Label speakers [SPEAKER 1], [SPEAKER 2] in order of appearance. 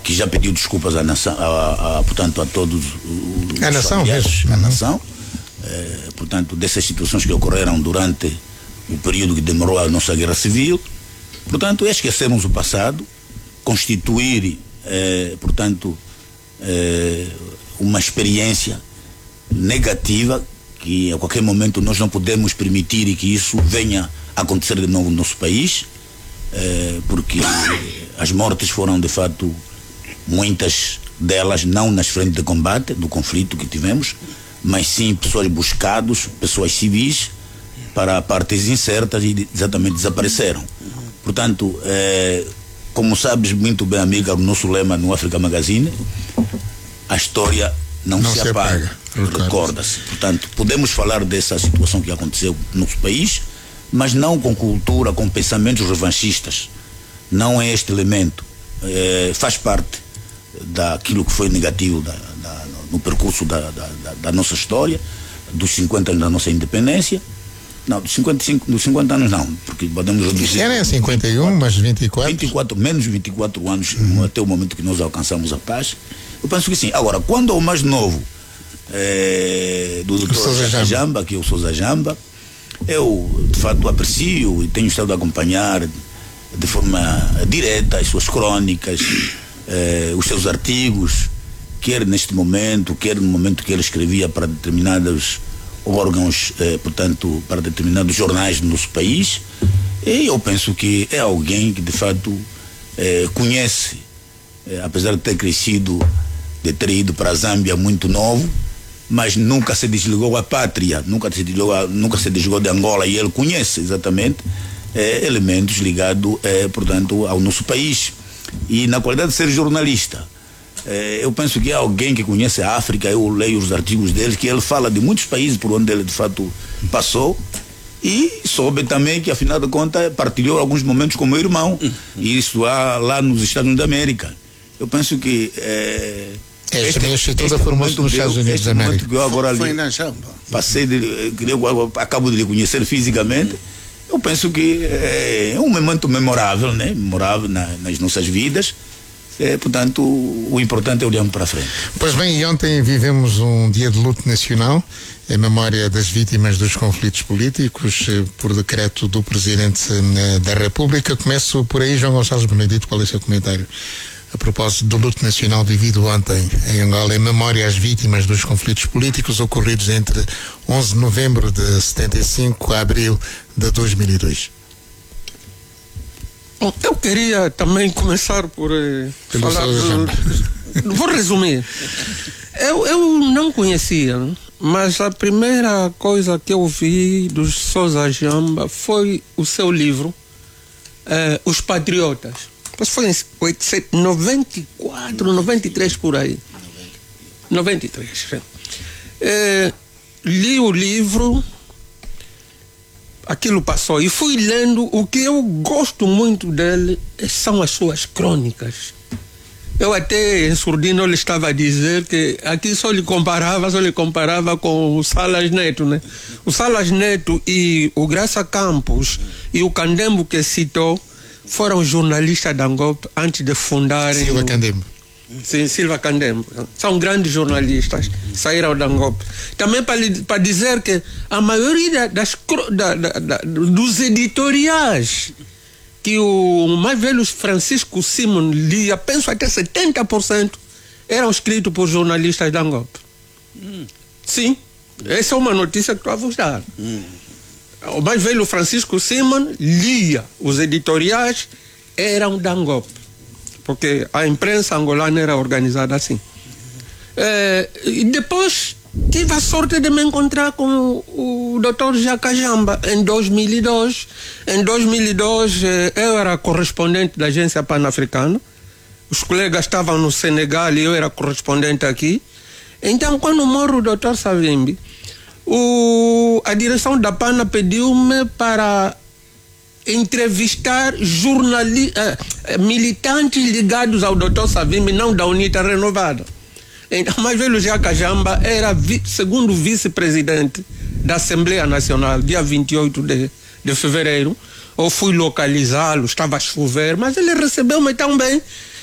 [SPEAKER 1] que já pediu desculpas à nação, portanto, a todos os
[SPEAKER 2] a nação,
[SPEAKER 1] familiares, a nação, portanto, dessas situações que ocorreram durante o período que demorou a nossa guerra civil. Portanto, esquecermos o passado, constituir, portanto, uma experiência negativa que a qualquer momento nós não podemos permitir que isso venha a acontecer de novo no nosso país, porque as mortes foram de fato muitas delas não nas frentes de combate do conflito que tivemos, mas sim pessoas buscadas, pessoas civis para partes incertas e exatamente desapareceram. Portanto, como sabes muito bem, amiga, o nosso lema no Africa Magazine, a história não se apaga, recorda-se. Portanto, podemos falar dessa situação que aconteceu no nosso país, mas não com cultura, com pensamentos revanchistas. Não é este elemento. Faz parte daquilo que foi negativo no percurso da nossa história, dos 50 anos da nossa independência. Não, dos 50 anos não, porque podemos reduzir.
[SPEAKER 2] Era 51, mas 24?
[SPEAKER 1] Menos 24 anos, até o momento que nós alcançamos a paz. Eu penso que sim. Agora, quando o mais novo, do Dr. Sousa Jamba, que é o Sousa Jamba, eu de fato aprecio e tenho estado a acompanhar de forma direta as suas crônicas, os seus artigos, quer neste momento, quer no momento que ele escrevia para determinados órgãos, portanto, para determinados jornais do nosso país. E eu penso que é alguém que de fato conhece, apesar de ter crescido, de ter ido para a Zâmbia muito novo, mas nunca se desligou da pátria, nunca se desligou de Angola, e ele conhece exatamente elementos ligados, portanto, ao nosso país. E na qualidade de ser jornalista, eu penso que é alguém que conhece a África. Eu leio os artigos dele, que ele fala de muitos países por onde ele de fato passou, e soube também que, afinal de contas, partilhou alguns momentos com meu irmão, e isso lá nos Estados Unidos da América. Eu penso que
[SPEAKER 2] este toda formou-se nos Estados Unidos da América.
[SPEAKER 1] Que eu agora
[SPEAKER 3] foi na Jamba.
[SPEAKER 1] Eu acabo de lhe conhecer fisicamente. Eu penso que é um momento memorável, né? Memorável nas nossas vidas. Portanto, o importante é olharmos para frente.
[SPEAKER 2] Pois bem, e ontem vivemos um dia de luto nacional em memória das vítimas dos conflitos políticos, por decreto do Presidente da República. Começo por aí, João Gonçalves Benedito, qual é o seu comentário a propósito do luto nacional vivido ontem em Angola, em memória às vítimas dos conflitos políticos ocorridos entre 11 de novembro de 75 a abril de 2002?
[SPEAKER 4] Bom, eu queria também começar por falar vou resumir. Eu não conhecia, mas a primeira coisa que eu vi do Sousa Jamba foi o seu livro, Os Patriotas. Mas foi em 94, 93 por aí. 93. Li o livro, aquilo passou, e fui lendo. O que eu gosto muito dele são as suas crônicas. Eu até em surdino ele estava a dizer que aqui só lhe comparava com o Salas Neto, né? O Salas Neto e o Graça Campos e o Candembo que citou foram jornalistas da Angola antes de fundarem.
[SPEAKER 2] Silva Candembo.
[SPEAKER 4] Sim, Silva Candembo. São grandes jornalistas, saíram da Angola. Também para dizer que a maioria dos editoriais que o mais velho Francisco Simon lia, penso até 70%, eram escritos por jornalistas da Angola. Sim, essa é uma notícia que estou a vos dar. O mais velho Francisco Simon lia, os editoriais eram da Angola, porque a imprensa angolana era organizada assim. E depois tive a sorte de me encontrar com o Dr. Jaca Jamba em 2002. Em 2002 eu era correspondente da Agência Pan-Africana, os colegas estavam no Senegal e eu era correspondente aqui. Então, quando morre o Dr. Savimbi, a direção da PANA pediu-me para entrevistar militantes ligados ao Dr. Savimbi, não da UNITA Renovada. Então, o mais velho Jaca Jamba era segundo vice-presidente da Assembleia Nacional, dia 28 de fevereiro. Eu fui localizá-lo, estava a chover, mas ele recebeu-me tão bem